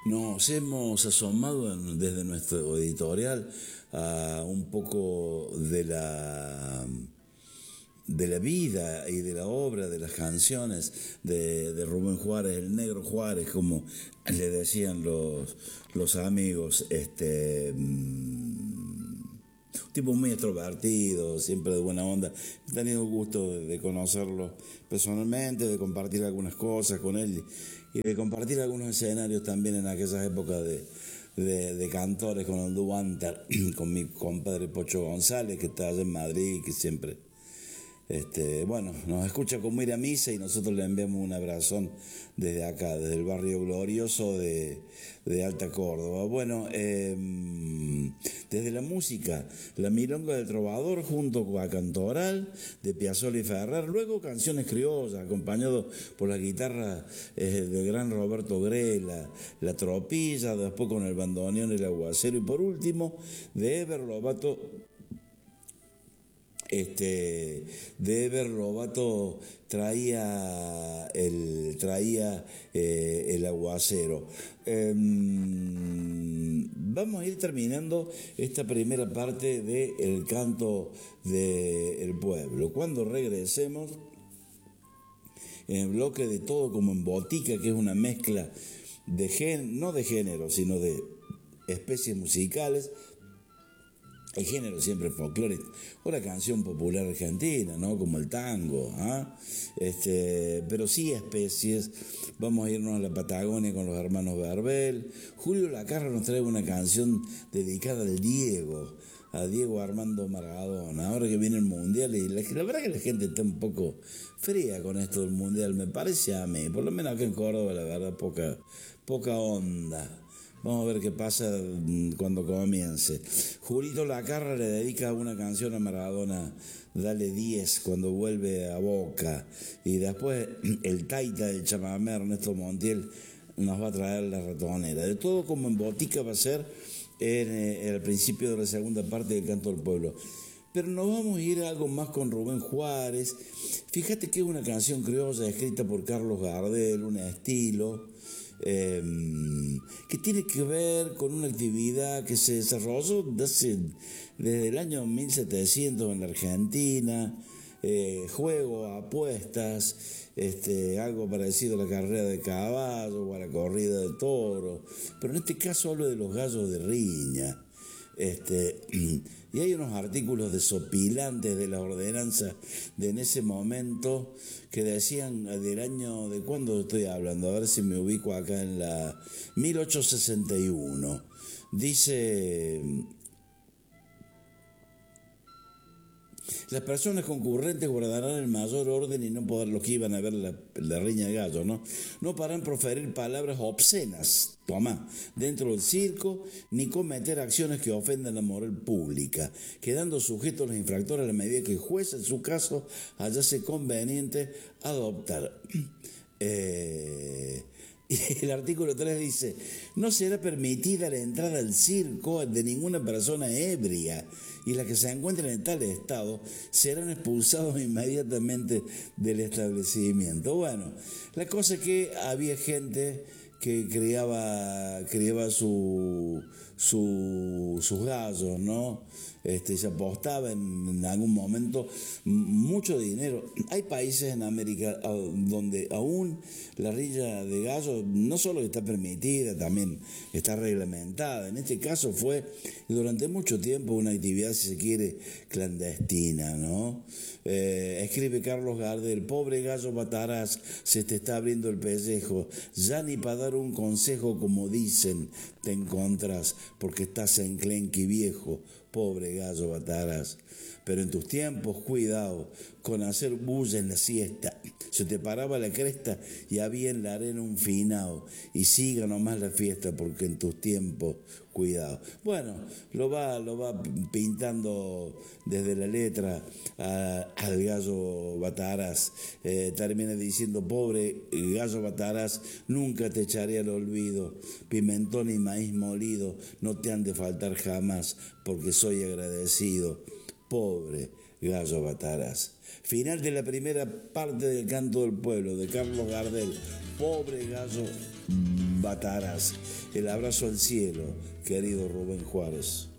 Nos hemos asomado desde nuestro editorial a un poco de la vida y de la obra, de las canciones de Rubén Juárez, el Negro Juárez, como le decían los amigos, un tipo muy extrovertido, siempre de buena onda. He tenido el gusto de conocerlo personalmente, de compartir algunas cosas con él y de compartir algunos escenarios también en aquellas épocas de cantores con el Duanter, con mi compadre Pocho González, que está allá en Madrid, que siempre bueno, nos escucha como ir a misa y nosotros le enviamos un abrazón desde acá, desde el barrio glorioso de Alta Córdoba. Bueno, desde la música, la milonga del trovador junto a Cantoral de Piazzolla y Ferrer, luego canciones criollas acompañado por la guitarra del gran Roberto Grela, la tropilla, después con el bandoneón, el aguacero y por último de Ever Lobato de Ever Lobato traía el aguacero. Vamos a ir terminando esta primera parte del canto del pueblo. Cuando regresemos en el bloque de Todo como en Botica, que es una mezcla no de género, sino de especies musicales. El género siempre folclórico, o la canción popular argentina, ¿no? Como el tango, ¿ah? Pero sí especies. Vamos a irnos a la Patagonia con los hermanos Verbel. Julio Lacarra nos trae una canción dedicada a Diego Armando Maradona. Ahora que viene el Mundial, y la verdad que la gente está un poco fría con esto del Mundial, me parece a mí. Por lo menos acá en Córdoba, la verdad, poca onda. Vamos a ver qué pasa cuando comience. Julito Lacarra le dedica una canción a Maradona, Dale 10, cuando vuelve a Boca. Y después el taita del chamamé, Ernesto Montiel, nos va a traer la ratonera. De Todo como en Botica va a ser en el principio de la segunda parte del Canto del Pueblo. Pero nos vamos a ir a algo más con Rubén Juárez. Fíjate que es una canción criolla escrita por Carlos Gardel, un estilo que tiene que ver con una actividad que se desarrolló desde el año 1700 en la Argentina, juego, apuestas, algo parecido a la carrera de caballo o a la corrida de toro, pero en este caso hablo de los gallos de riña. Y hay unos artículos desopilantes de la ordenanza de en ese momento que decían del año, ¿de cuándo estoy hablando? A ver si me ubico acá en la 1861. Dice: las personas concurrentes guardarán el mayor orden y no podrán, los que iban a ver la riña de gallo, no podrán proferir palabras obscenas, dentro del circo, ni cometer acciones que ofendan la moral pública, quedando sujetos los infractores a la medida que el juez, en su caso, hallase conveniente adoptar. Y el artículo 3 dice: no será permitida la entrada al circo de ninguna persona ebria, y las que se encuentren en tal estado serán expulsados inmediatamente del establecimiento. Bueno, la cosa es que había gente que criaba sus gallos, ¿no? Se apostaba en algún momento mucho dinero. Hay países en América donde aún la rilla de gallos no solo está permitida, también está reglamentada. En este caso fue durante mucho tiempo una actividad, si se quiere, clandestina, ¿no? Escribe Carlos Gardel: pobre gallo Bataraz, se te está abriendo el pellejo, ya ni para dar un consejo como dicen te encontrás, porque estás enclenque y viejo, pobre gallo Bataraz. Pero en tus tiempos, cuidado con hacer bulla en la siesta. Se te paraba la cresta y había en la arena un finao. Y siga nomás la fiesta, porque en tus tiempos, cuidado. Bueno, lo va pintando desde la letra al gallo Bataraz. Termina diciendo: pobre gallo Bataraz, nunca te echaré al olvido. Pimentón y maíz molido no te han de faltar jamás, porque soy agradecido. Pobre Gallo Bataraz. Final de la primera parte del Canto del Pueblo de Carlos Gardel. Pobre Gallo Bataraz. El abrazo al cielo, querido Rubén Juárez.